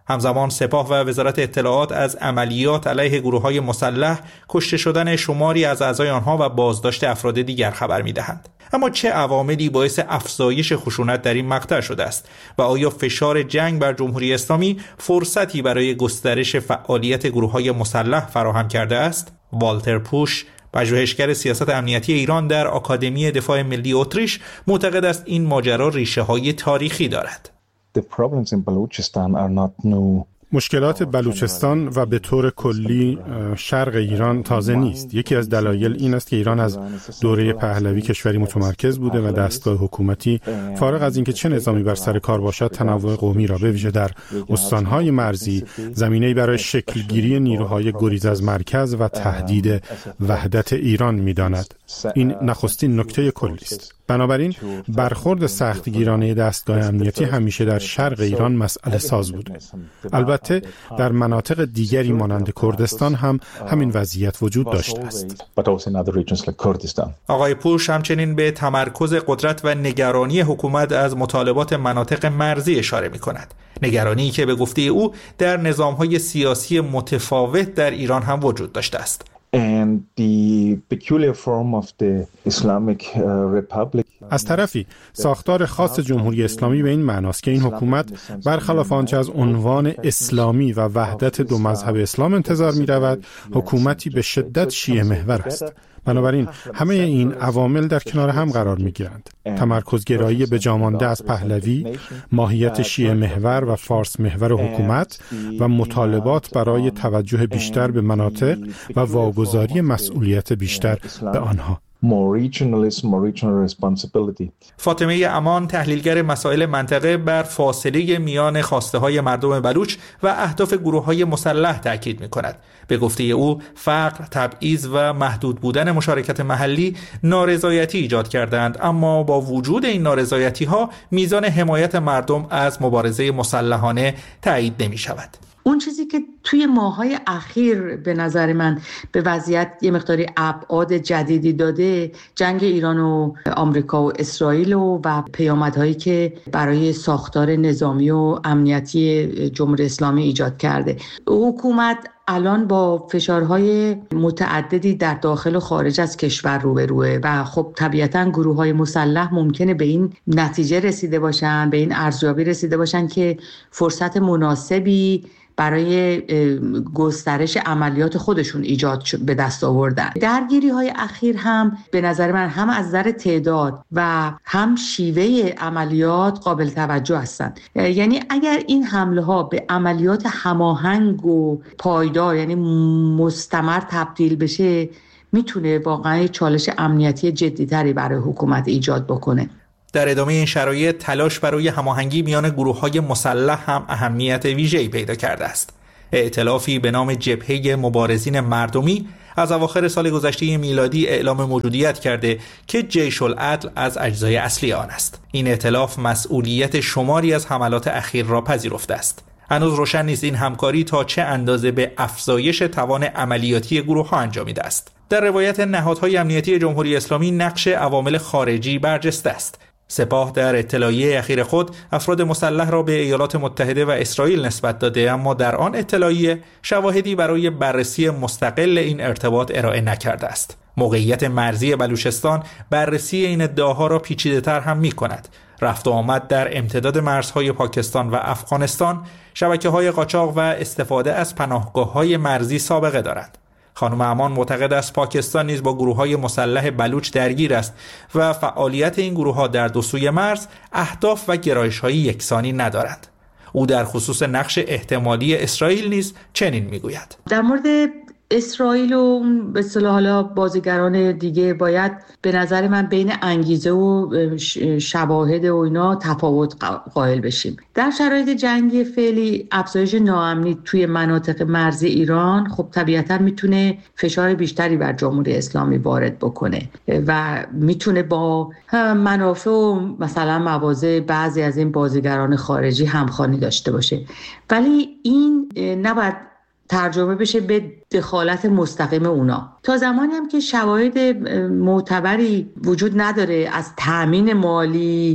S9: همزمان سپاه و وزارت اطلاعات از عملیات علیه گروه‌های مسلح، کشته شدن شماری از اعضای آنها و بازداشت افراد دیگر خبر می‌دهند. اما چه عواملی باعث افزایش خشونت در این مقطع شده است و آیا فشار جنگ بر جمهوری اسلامی فرصتی برای گسترش فعالیت گروه‌های مسلح فراهم کرده است؟ والتر پوش، پژوهشگر سیاست امنیتی ایران در آکادمی دفاع ملی اتریش، معتقد است این ماجرا ریشه‌های تاریخی دارد.
S10: مشکلات بلوچستان و به طور کلی شرق ایران تازه نیست. یکی از دلایل این است که ایران از دوره پهلوی کشوری متمرکز بوده و دستگاه حکومتی فارغ از اینکه چه نظامی بر سر کار باشد تنوع قومی را به ویژه در استانهای مرزی زمینه‌ای برای شکلگیری نیروهای گریز از مرکز و تهدید وحدت ایران می‌داند. این نخستین نکته کلی است. بنابراین برخورد سختگیرانه دستگاه امنیتی همیشه در شرق ایران مسئله ساز بوده. البته در مناطق دیگری مانند کردستان هم همین وضعیت وجود داشته است.
S9: آقای پوش همچنین به تمرکز قدرت و نگرانی حکومت از مطالبات مناطق مرزی اشاره می کند. نگرانی که به گفته او در نظام‌های سیاسی متفاوت در ایران هم وجود داشته است.
S10: از طرفی ساختار خاص جمهوری اسلامی به این معناست که این حکومت برخلاف آنچه از عنوان اسلامی و وحدت دو مذهب اسلام انتظار می رود، حکومتی به شدت شیعه محور است. بنابراین همه این عوامل در کنار هم قرار می گیرند. تمرکزگرایی به جامانده از پهلوی، ماهیت شیعه محور و فارس محور حکومت و مطالبات برای توجه بیشتر به مناطق و واگذاری مسئولیت بیشتر به آنها.
S9: فاطمه امان، تحلیلگر مسائل منطقه، بر فاصله میان خواسته‌های مردم بلوچ و اهداف گروه‌های مسلح تاکید می‌کند. به گفته او فقر، تبعیض و محدود بودن مشارکت محلی نارضایتی ایجاد کردند، اما با وجود این نارضایتی‌ها میزان حمایت مردم از مبارزه مسلحانه تایید نمی‌شود.
S11: اون چیزی که توی ماه‌های اخیر به نظر من به وضعیت یه مقداری ابعاد جدیدی داده، جنگ ایران و آمریکا و اسرائیل و, و پیامدهایی که برای ساختار نظامی و امنیتی جمهوری اسلامی ایجاد کرده. حکومت الان با فشارهای متعددی در داخل و خارج از کشور روبروه و خب طبیعتاً گروه‌های مسلح ممکنه به این نتیجه رسیده باشن، به این ارزیابی رسیده باشن که فرصت مناسبی برای گسترش عملیات خودشون ایجاد به دست آوردن. درگیری های اخیر هم به نظر من هم از نظر تعداد و هم شیوه عملیات قابل توجه هستند. یعنی اگر این حمله ها به عملیات هماهنگ و پایدار یعنی مستمر تبدیل بشه، میتونه واقعا چالش امنیتی جدی‌تری برای حکومت ایجاد بکنه.
S9: در ادامه این شرایط تلاش برای هماهنگی میان گروه‌های مسلح هم اهمیت ویژه‌ای پیدا کرده است. ائتلافی به نام جبهه مبارزین مردمی از اواخر سال گذشته میلادی اعلام موجودیت کرده که جیش العدل از اجزای اصلی آن است. این ائتلاف مسئولیت شماری از حملات اخیر را پذیرفته است. هنوز روشن نیست این همکاری تا چه اندازه به افزایش توان عملیاتی گروه‌ها انجامیده است. در روایت نهادهای امنیتی جمهوری اسلامی نقش عوامل خارجی برجسته است. سپاه در اطلاعیه اخیر خود افراد مسلح را به ایالات متحده و اسرائیل نسبت داده، اما در آن اطلاعیه شواهدی برای بررسی مستقل این ارتباط ارائه نکرده است. موقعیت مرزی بلوچستان بررسی این ادعاها را پیچیده‌تر هم می‌کند. رفت و آمد در امتداد مرزهای پاکستان و افغانستان، شبکه‌های قاچاق و استفاده از پناهگاه‌های مرزی سابقه دارند. خانم امان معتقد است پاکستان نیز با گروه‌های مسلح بلوچ درگیر است و فعالیت این گروه‌ها در دو سوی مرز اهداف و گرایش‌های یکسانی ندارند. او در خصوص نقش احتمالی اسرائیل نیز چنین می‌گوید:
S11: در مورد اسرائیل و به اصطلاح حالا بازیگران دیگه باید به نظر من بین انگیزه و شواهد و اینا تفاوت قائل بشیم. در شرایط جنگی فعلی افزایش ناامنی توی مناطق مرزی ایران خب طبیعتاً میتونه فشار بیشتری بر جمهوری اسلامی وارد بکنه و میتونه با منافع و مثلا مواضع بعضی از این بازیگران خارجی همخوانی داشته باشه، ولی این نباید ترجمه بشه به دخالت مستقیم اونا. تا زمانی هم که شواهد معتبری وجود نداره از تأمین مالی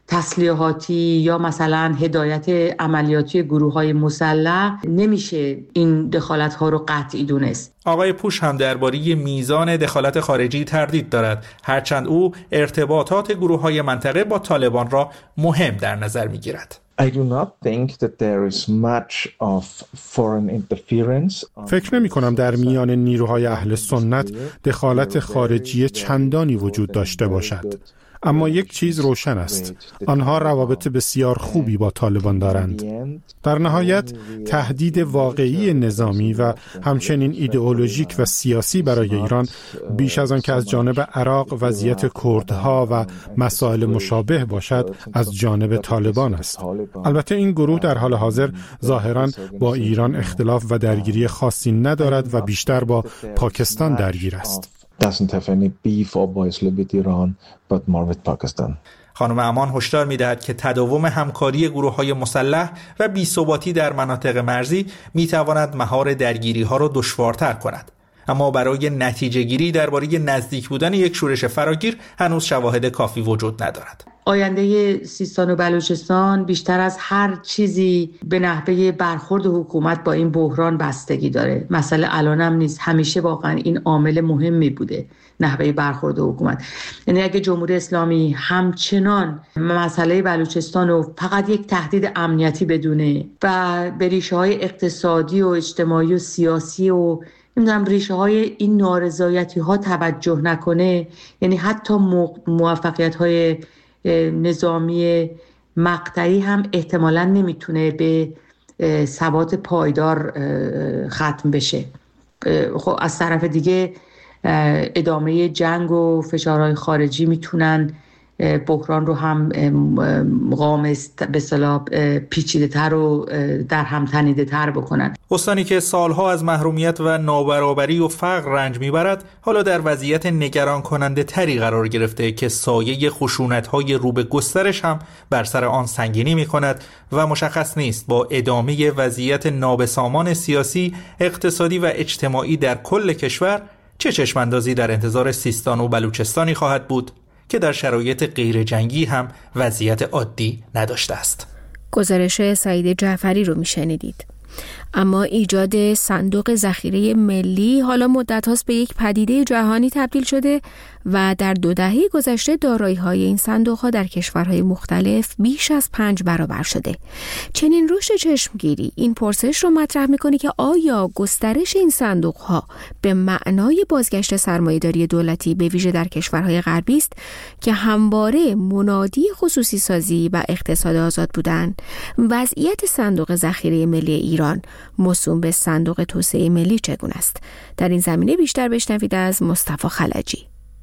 S11: تسلیحاتی یا مثلا هدایت عملیاتی گروه‌های مسلح نمیشه این دخالت‌ها رو قطعی دونست.
S9: آقای پوش هم درباره میزان دخالت خارجی تردید دارد، هرچند او ارتباطات گروه‌های منطقه با طالبان را مهم در نظر می‌گیرد.
S12: I do not think that there is much of foreign interference.
S10: فکر نمی کنم در میان نیروهای اهل سنت دخالت خارجی چندانی وجود داشته باشد. اما یک چیز روشن است، آنها روابط بسیار خوبی با طالبان دارند. در نهایت تهدید واقعی نظامی و همچنین ایدئولوژیک و سیاسی برای ایران بیش از آن که از جانب عراق وضعیت کردها و مسائل مشابه باشد از جانب طالبان است. البته این گروه در حال حاضر ظاهراً با ایران اختلاف و درگیری خاصی ندارد و بیشتر با پاکستان درگیر است.
S12: doesn't have any beef obviously with Iran but more with Pakistan.
S9: خانم امان هشدار می‌دهد که تداوم همکاری گروه‌های مسلح و بی‌ثباتی در مناطق مرزی می‌تواند مهار درگیری‌ها را دشوارتر کند. اما برای نتیجه‌گیری درباره نزدیک بودن یک شورش فراگیر هنوز شواهد کافی وجود ندارد.
S11: آینده سیستان و بلوچستان بیشتر از هر چیزی به نحوه برخورد حکومت با این بحران بستگی داره. مسئله الانم نیست، همیشه واقعا این عامل مهمی بوده، نحوه برخورد حکومت. یعنی اگه جمهوری اسلامی همچنان مسئله بلوچستان رو فقط یک تهدید امنیتی بدونه و به ریشه‌های اقتصادی و اجتماعی و سیاسی و نمیدونم ریشه های این نارضایتی ها توجه نکنه، یعنی حتی موفقیت های نظامی مقطعی هم احتمالاً نمیتونه به ثبات پایدار ختم بشه. خب از طرف دیگه ادامه جنگ و فشارهای خارجی میتونن بحران رو هم قامز به اصطلاح پیچیده تر و در هم تنیده تر بکنن.
S9: استانی که سالها از محرومیت و نابرابری و فقر رنج میبرد حالا در وضعیت نگران کننده تری قرار گرفته که سایه خشونت‌های رو به گسترش هم بر سر آن سنگینی میکند و مشخص نیست با ادامه وضعیت نابسامان سیاسی، اقتصادی و اجتماعی در کل کشور چه چشماندازی در انتظار سیستان و بلوچستانی خواهد بود که در شرایط غیر جنگی هم وضعیت عادی نداشته است.
S2: گزارش سعید جعفری رو میشنیدید. اما ایجاد صندوق ذخیره ملی حالا مدت هاست به یک پدیده جهانی تبدیل شده و در دو دهه گذشته دارایی‌های این صندوق‌ها در کشورهای مختلف بیش از پنج برابر شده. چنین رشد چشمگیری این پرسش رو مطرح می‌کنه که آیا گسترش این صندوق‌ها به معنای بازگشت سرمایه‌داری دولتی به ویژه در کشورهای غربی است که همواره منادی خصوصی سازی و اقتصاد آزاد بودند؟ وضعیت صندوق ذخیره ملی ایران موسوم به صندوق توسعه ملی چگونه است؟ در این زمینه بیشتر بشنوید از مصطفی خلجی.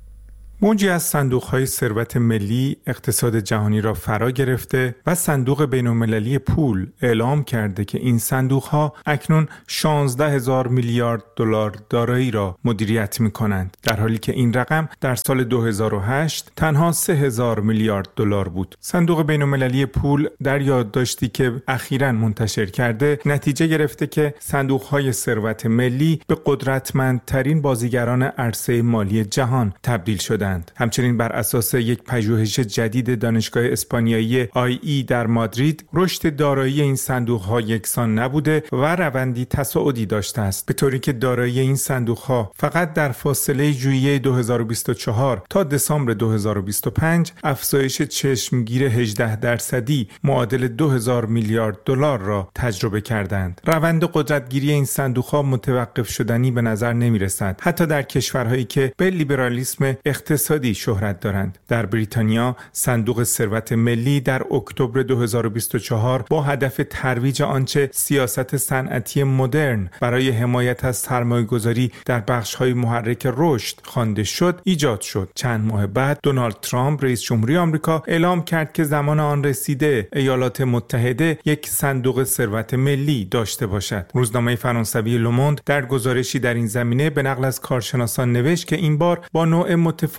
S13: موجی از صندوق‌های ثروت ملی اقتصاد جهانی را فرا گرفته و صندوق بین‌المللی پول اعلام کرده که این صندوق‌ها اکنون شانزده هزار میلیارد دلار دارایی را مدیریت می‌کنند، در حالی که این رقم در سال دو هزار و هشت تنها سه هزار میلیارد دلار بود. صندوق بین‌المللی پول در یادداشتی که اخیراً منتشر کرده نتیجه گرفته که صندوق‌های ثروت ملی به قدرتمندترین بازیگران عرصه مالی جهان تبدیل شده. همچنین بر اساس یک پژوهش جدید دانشگاه اسپانیایی آی ای در مادرید رشد دارایی این صندوق‌ها یکسان نبوده و روندی تصاعدی داشته است، به طوری که دارایی این صندوق‌ها فقط در فاصله ژوئیه دو هزار و بیست و چهار تا دسامبر دو هزار و بیست و پنج افزایش چشمگیر هجده درصدی معادل دو هزار میلیارد دلار را تجربه کردند. روند قدرتگیری این صندوق‌ها متوقف شدنی به نظر نمی‌رسد، حتی در کشورهایی که به لیبرالیسم اقتصادی شهرت دارند. در بریتانیا صندوق ثروت ملی در اکتبر دو هزار و بیست و چهار با هدف ترویج آنچه سیاست صنعتی مدرن برای حمایت از سرمایه‌گذاری در بخش‌های محرک رشد خوانده شد ایجاد شد. چند ماه بعد دونالد ترامپ رئیس جمهوری آمریکا اعلام کرد که زمان آن رسیده ایالات متحده یک صندوق ثروت ملی داشته باشد. روزنامه فرانسوی لوموند در گزارشی در این زمینه به نقل از کارشناسان نوشت که این بار با نوع متفاوت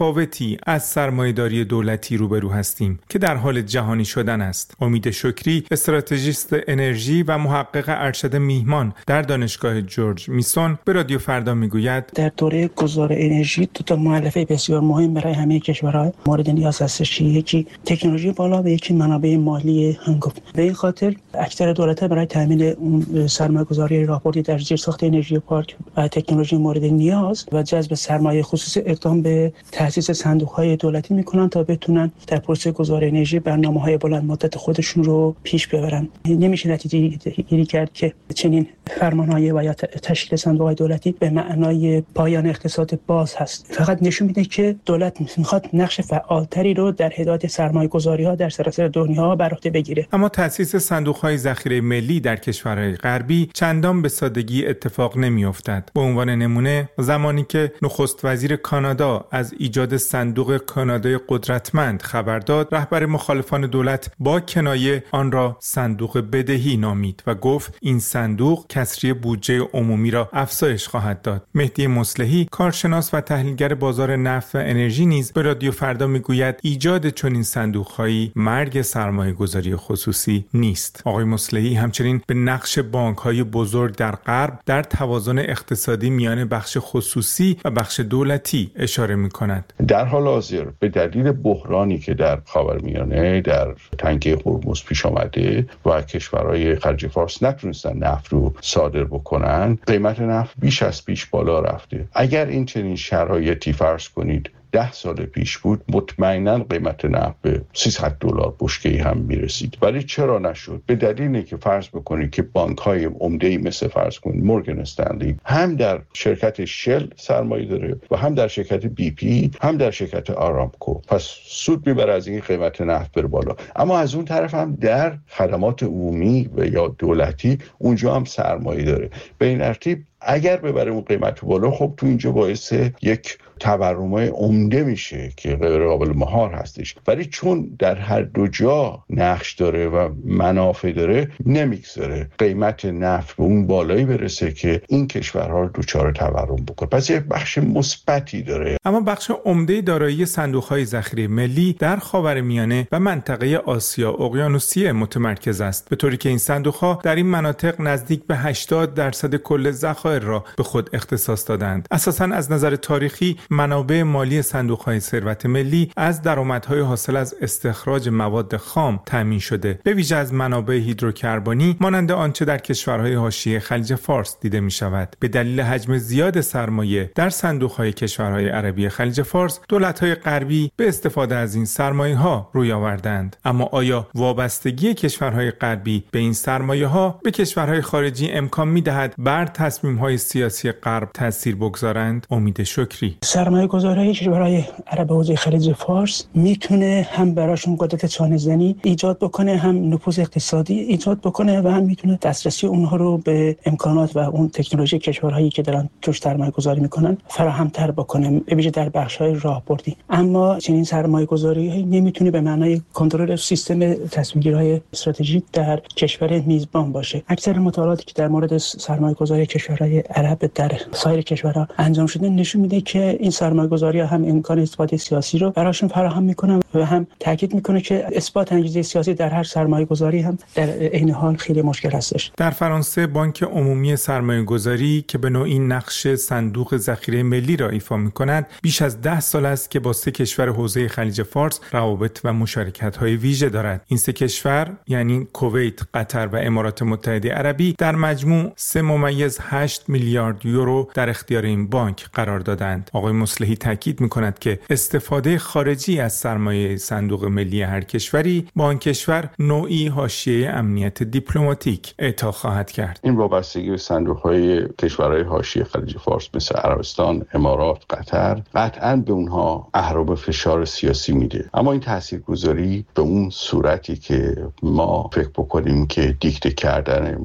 S13: متفاوتی از سرمایه‌داری دولتی روبرو هستیم که در حال جهانی شدن است. امید شکری، استراتژیست انرژی و محقق ارشد میهمان در دانشگاه جورج میسون، به رادیو فردا میگوید
S14: در دوره گذار انرژی دو تا مؤلفه بسیار مهم برای همه کشورها مورد نیاز هستش. یکی تکنولوژی بالا و یکی منابع مالی هنگفت. به این خاطر اکثر دولت‌ها برای تامین اون سرمایه‌گذاری راهبردی در زیرساخت انرژی پارک و تکنولوژی مورد نیاز و جذب سرمایه خصوصی اقدام به تأسیس صندوق‌های دولتی می‌کنن تا بتونن در پروسه گذار انرژی برنامه‌های بلند مدت خودشون رو پیش ببرن. نمیشه نتیجه گیری کرد که چنین فرمان‌های و یا تشکیل صندوق‌های دولتی به معنای پایان اقتصاد باز هست. فقط نشون میده که دولت می‌خواد نقش فعالتری رو در هدایت سرمایه‌گذاری‌ها در سراسر دنیا بر عهده بگیره.
S13: اما تأسیس صندوق‌های ذخیره ملی در کشورهای غربی چندان به سادگی اتفاق نمی‌افتد. به عنوان نمونه زمانی که نخست وزیر کانادا از ایجاد صندوق کانادای قدرتمند خبر داد، رهبر مخالفان دولت با کنایه آن را صندوق بدهی نامید و گفت این صندوق کسری بودجه عمومی را افزایش خواهد داد. مهدی مصلحی، کارشناس و تحلیلگر بازار نفت و انرژی نیز به رادیو فردا میگوید ایجاد چنین صندوق‌هایی مرگ سرمایه‌گذاری خصوصی نیست. آقای مصلحی همچنین به نقش بانک‌های بزرگ در غرب در توازن اقتصادی میان بخش خصوصی و بخش دولتی اشاره می‌کند.
S15: در حال حاضر به دلیل بحرانی که در خاورمیانه در تنگه هرمز پیش آمده و کشورهای خلیج فارس نتونستن نفت رو صادر بکنن، قیمت نفت بیش از پیش بالا رفته. اگر این چنین شرایطی فرض کنید ده سال پیش بود، مطمئناً قیمت نفت به سیصد دلار بشکه‌ای هم میرسید. ولی چرا نشد؟ به دلیلی که فرض بکنید که بانک‌های عمده‌ای مثل فرض کنید مورگان استنلی هم در شرکت شل سرمایه داره و هم در شرکت بی پی، هم در شرکت آرامکو. پس سود میبره از این قیمت نفت بره بالا. اما از اون طرف هم در خدمات عمومی و یا دولتی اونجا هم سرمایه داره. به این ترتیب اگر ببره اون قیمت بالا، خب تو اینجا باعث یک تورمای عمده میشه که غیر قابل مهار هستش. ولی چون در هر دو جا نقش داره و منافع داره، نمیگذاره قیمت نفت به اون بالایی برسه که این کشورها رو دچار تورم بکنه. پس یک بخش مثبتی داره.
S13: اما بخش عمده دارایی صندوق‌های ذخیره ملی در خاورمیانه و منطقه آسیا اقیانوسیه متمرکز است، به طوری که این صندوق‌ها در این مناطق نزدیک به هشتاد درصد کل ذخایر را به خود اختصاص دادند. اساساً از نظر تاریخی منابع مالی صندوق‌های ثروت ملی از درآمدهای حاصل از استخراج مواد خام تامین شده، به ویژه از منابع هیدروکربنی مانند آنچه در کشورهای حاشیه خلیج فارس دیده می‌شود. به دلیل حجم زیاد سرمایه در صندوق‌های کشورهای عربی خلیج فارس، دولت‌های غربی به استفاده از این سرمایه‌ها روی آوردند. اما آیا وابستگی کشورهای غربی به این سرمایه‌ها به کشورهای خارجی امکان می‌دهد بر تصمیم‌های سیاسی غرب تأثیر بگذارند؟ امید شکری،
S14: سرمایه گذاری کشورهای عرب حوزه خلیج فارس میتونه هم براشون قدرت چانه‌زنی ایجاد بکنه، هم نفوذ اقتصادی ایجاد بکنه و هم میتونه دسترسی اونها رو به امکانات و اون تکنولوژی کشورهایی که دارن توش سرمایه گذاری میکنن فراهم‌تر بکنه، به ویژه در بخش‌های راهبردی. اما چنین سرمایه گذاری نمیتونه به معنای کنترل سیستم تصمیم‌گیری‌های استراتژیک در کشور میزبان باشه. اکثر مطالعاتی که در مورد سرمایه گذاری کشورهای عرب در سایر کشورها انجام شده نشون میده که این سرمایه‌گذاری‌ها هم امکان اثبات سیاسی رو براشون فراهم میکنن و هم تاکید میکنه که اثبات انگیزه سیاسی در هر سرمایه‌گذاری هم در عین حال خیلی مشکل هستش.
S13: در فرانسه بانک عمومی سرمایه‌گذاری که به نوعی نقش صندوق ذخیره ملی را ایفا می‌کند، بیش از ده سال است که با سه کشور حوزه خلیج فارس روابط و مشارکت‌های ویژه دارد. این سه کشور یعنی کویت، قطر و امارات متحده عربی در مجموع سه ممیز هشت میلیارد یورو در اختیار این بانک قرار دادند. آقای مصلحی تاکید می‌کند که استفاده خارجی از سرمایه صندوق ملی هر کشوری با آن کشور نوعی حاشیه امنیت دیپلماتیک اعطا خواهد کرد.
S15: این وابستگی به صندوق‌های کشورهای حاشیه خلیج فارس مثل عربستان، امارات، قطر قطعاً به اونها اهرم فشار سیاسی میده. اما این تاثیرگذاری به اون صورتی که ما فکر بکنیم که دیکته کردن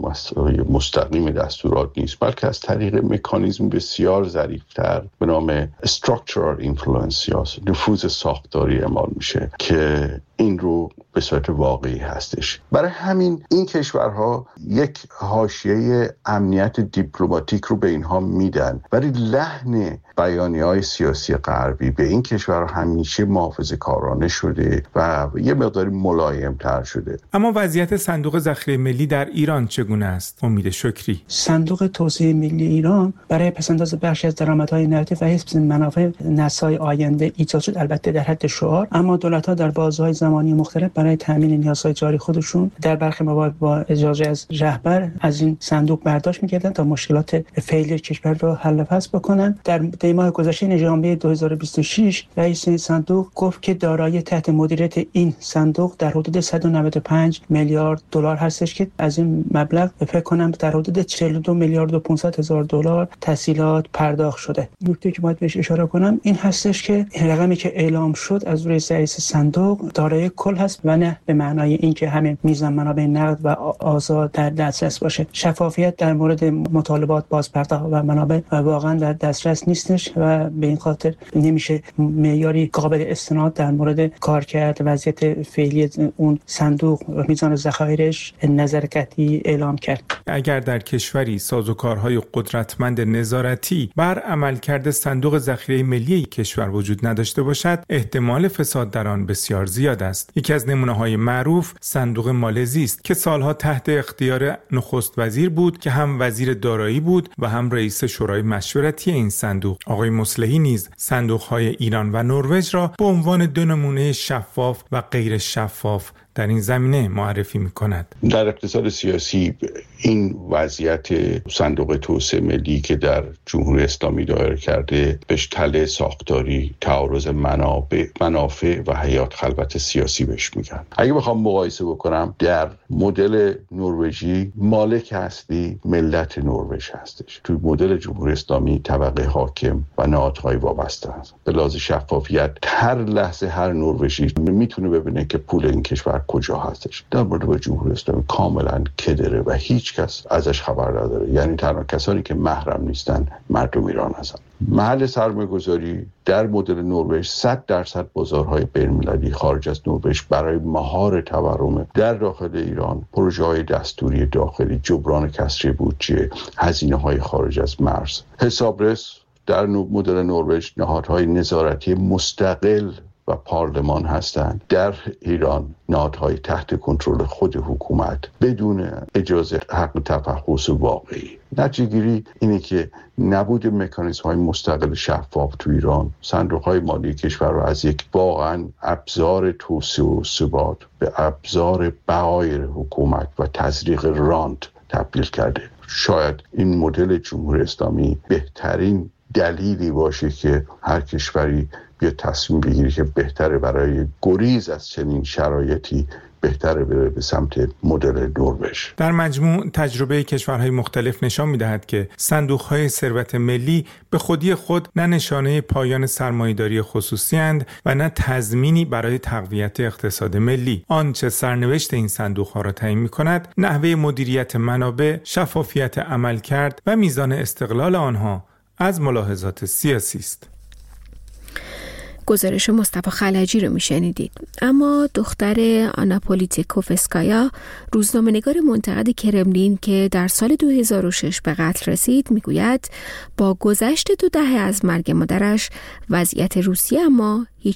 S15: مستقیم دستورات نیست، بلکه از طریق مکانیزم بسیار ظریف‌تر به نام structural influence یا نفوذ ساختاری اعمال میشه که این رو به صورت واقعی هستش. برای همین این کشورها یک حاشیه امنیت دیپلماتیک رو به اینها میدن، ولی لحن بیانیه‌های سیاسی غربی به این کشورها همیشه محافظه‌کارانه شده و یه مقداری ملایم‌تر شده.
S13: اما وضعیت صندوق ذخیره ملی در ایران چگونه است؟ امید شکری.
S14: صندوق توسعه ملی ایران برای پس‌انداز بخشی از درآمدهای نقدی و حفظ منافع نسل‌های آینده ایجاد شد، البته در حد شعار، اما دولت‌ها در بازه‌های زمانی مختلف برای تامین نیازهای جاری خودشون در برخی مواقع با اجازه از رهبر از این صندوق برداشت می‌کردند تا مشکلات فعلی کشور را حل و فصل بکنن. در دی ماه گذشته ژانویه دو هزار و بیست و شش رئیس این صندوق گفت که دارایی تحت مدیریت این صندوق در حدود صد و نود و پنج میلیارد دلار هستش که از این مبلغ فکر کنم در حدود چهل و دو میلیارد و پانصد هزار دلار تسهیلات پرداخت شده. نکته که باید بهش اشاره کنم این هستش که رقمی که اعلام شد از رئیس رئیس صندوق دارایی کل هست و نه به معنای اینکه همین میزان منابع نقد و آزاد در دسترس باشه. شفافیت در مورد مطالبات بازپرداخت و منابع واقعا در دسترس نیستش و به این خاطر نمیشه معیاری قابل استناد در مورد کارکرد وضعیت فعلی اون صندوق و میزان ذخایرش نظر قطعی اعلام کرد.
S13: اگر در کشوری سازوکارهای قدرتمند نظارتی بر عملکرد صندوق ذخیره ملی کشور وجود نداشته باشد، احتمال فساد در آن بسیار زیاد است. یکی از نمونه‌های معروف صندوق مالزی است که سالها تحت اختیار نخست وزیر بود که هم وزیر دارایی بود و هم رئیس شورای مشورتی این صندوق. آقای مصلحی نیز صندوق‌های ایران و نروژ را به عنوان دو نمونه شفاف و غیر شفاف در این زمینه معرفی می‌کند.
S15: در اقتصاد سیاسی این وضعیت صندوق توسعه ملی که در جمهوری اسلامی دایر کرده بهش تله ساختاری، تعارض منابع، منافع و حیات خلوت سیاسی بهش میگن. اگه بخوام مقایسه بکنم، در مدل نروژی مالک اصلی ملت نروژ هستش. توی مدل جمهوری اسلامی طبقه حاکم و نهادهای وابسته است. به لحاظ شفافیت هر لحظه هر نروژی میتونه ببینه که پول این کشور کجا هستش. در مورد جمهوری اسلامی کاملا کدره و هیچ کس ازش خبر نداره. یعنی تنها کسانی که محرم نیستن مردم ایران هستن. محل سرمایه‌گذاری در مدل نروژ صد درصد بازارهای بین‌المللی خارج از نروژ برای مهار تورم در داخل ایران، پروژه‌های دستوری داخلی، جبران کسری بودجه، هزینه‌های خارج از مرز. حسابرس در مدل نروژ نهادهای نظارتی مستقل و پارلمان هستند. در ایران نهادهای تحت کنترل خود حکومت بدون اجازه حق تفحص واقعی. نتیجه‌گیری اینه که نبود مکانیزم‌های مستقل شفاف تو ایران صندوق‌های مالی کشور رو از یک واقعاً ابزار توسعه و ثبات به ابزار بقای حکومت و تزریق رانت تبدیل کرده. شاید این مدل جمهوری اسلامی بهترین دلیلی باشه که هر کشوری بیا تصمیم بگیری که بهتره برای گریز از چنین شرایطی بهتره بره به سمت مدل نروژ.
S13: در مجموع تجربه کشورهای مختلف نشان می‌دهد که صندوق‌های ثروت ملی به خودی خود نه نشانه پایان سرمایه‌داری خصوصی اند و نه تضمینی برای تقویت اقتصاد ملی. آنچه سرنوشت این صندوق‌ها را تعیین می‌کند، نحوه مدیریت منابع، شفافیت عملکرد و میزان استقلال آنها از ملاحظات سیاسی است.
S2: گزارش مصطفی خلجی رو میشنیدید. اما دختر آنا پولیتکوفسکایا، روزنامه‌نگار منتقد کرملین که در سال دو هزار و شش به قتل رسید، میگوید با گذشت دو دهه از مرگ مادرش وضعیت روسیه اما هیچ